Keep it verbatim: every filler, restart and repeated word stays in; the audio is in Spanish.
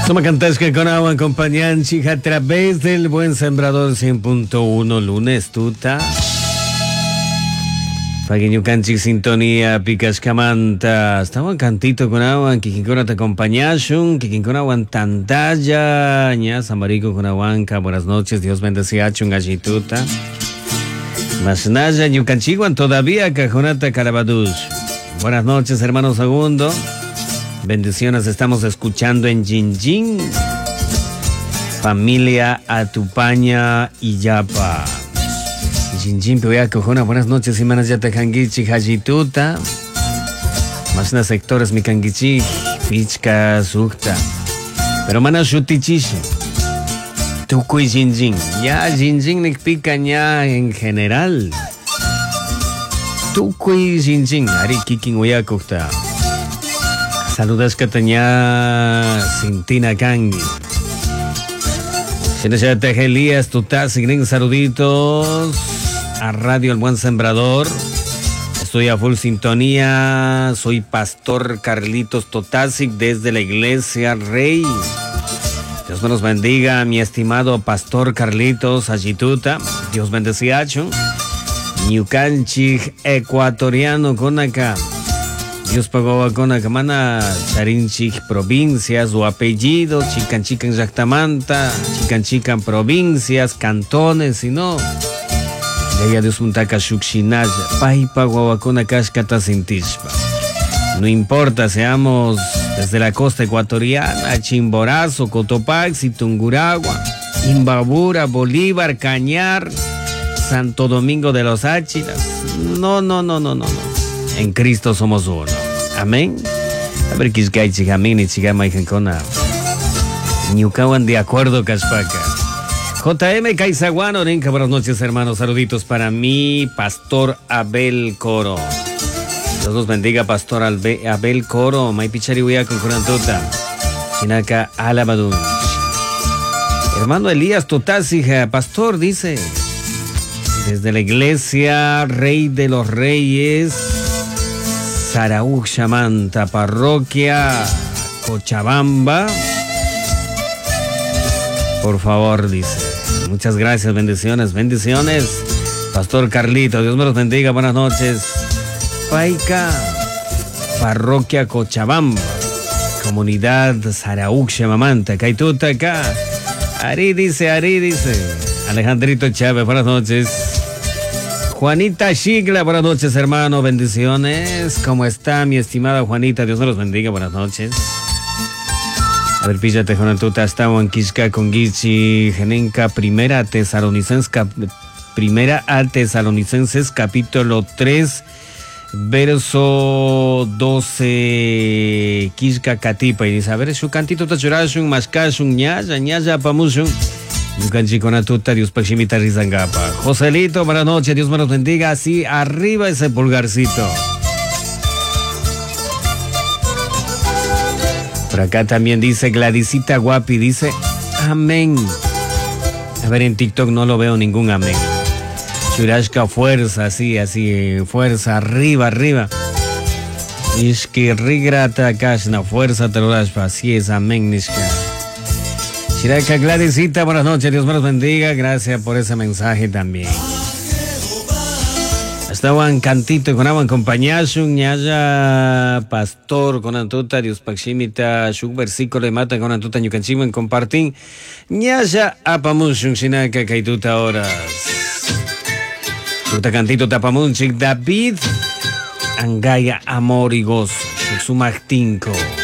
Soma Cantasca con agua acompañanchi a través del Buen Sembrador cien punto uno lunes tuta. Pagueño canchi sintonía picas camanta. Estaba cantito con agua, Kikinkona te acompañación, Kikinkona agua tantalla, ña Samarico con aguanca. Buenas noches, Dios bendecía un gallituta. Masnaya Yucanchiguan todavía cajonata Carabadús. Buenas noches, hermano segundo. Bendiciones, estamos escuchando en Jinjin. Familia Atupaña y Yapa. Jinjin Pioya Cojona, buenas noches, Imanas Yatajangichi, Hajituta. Masna sectores Mikangichi, Pichka, Sukta. Pero mana Shutichishi. Tukui Jinjin. Ya Jinjin Nikpika ya en general. Tukui Jinjin, Ari Kikin Uyakukta. Saludos que tenía Cintina Kangi. Sinachate Elías, Tutasi, Green, saluditos a Radio El Buen Sembrador. Estoy a full sintonía. Soy Pastor Carlitos Totasic desde la Iglesia Rey. Dios me los bendiga, mi estimado Pastor Carlitos Ayituta. Dios bendecía. Ñucanchig ecuatoriano con acá. Dios pagó con la camana Charinchik provincias o apellidos, chican chican Yactamanta, chican chican provincias, cantones, y no. De ella Dios muntaka Shukshinaya, Paipa Guavacona Kashkata Sintishpa. No importa, seamos desde la costa ecuatoriana, Chimborazo, Cotopaxi, Tunguragua, Imbabura, Bolívar, Cañar, Santo Domingo de los Áchilas. No, no, no, no, no, no. En Cristo somos uno. Amén. A ver qué es que hay chigamini, chigama y gencona. Ñucawan de acuerdo, Caspaca. J M Caizaguano, Renca, buenas noches, hermanos. Saluditos para mí, Pastor Abel Coro. Dios nos bendiga, Pastor Albe, Abel Coro. May picharihuya con Curantota. Chinaca Alabadun. Hermano Elías Totasija, Pastor, dice. Desde la Iglesia Rey de los Reyes. Saraú Chamanta, parroquia Cochabamba. Por favor, dice. Muchas gracias, bendiciones, bendiciones. Pastor Carlito, Dios me los bendiga, buenas noches. Paica, parroquia Cochabamba, comunidad Saraú Chamanta, Caituta acá. Ari dice, Ari dice. Alejandrito Chávez, buenas noches. Juanita Shigla, buenas noches, hermano, bendiciones. ¿Cómo está mi estimada Juanita? Dios me los bendiga, buenas noches. A ver, píllate, Juanatuta, estamos en Quisca con Gichi, Genenca, primera Tesalonicenses, cap, primera a Tesalonicenses, capítulo tres, verso doce, Quisca Catipa, y dice, a ver, su cantito tachurashun, mascashun, ñaya, ñaya, pamushun. Yucanchiconatuta, Dios Pachimita Rizangapa. Joselito, buenas noches, Dios me los bendiga. Así, arriba ese pulgarcito. Por acá también dice Gladysita Guapi, dice amén. A ver, en TikTok no lo veo ningún amén. Churashka, fuerza, así, así, fuerza, arriba, arriba. Ishki rigrata kashna, fuerza terorashpa, así es, amén, nishka. Chiraca Gladysita, buenas noches, Dios me los bendiga, gracias por ese mensaje también. Estaban cantito con agua en compañía, ñaya pastor con antuta, Dios paximita, shuk versículo de mata con antuta, ñucanchimo en compartín, ñaya apamunshun, chinaca caituta horas. Tuta cantito tapamunchik, David, angaya amor y gozo, su magtinco.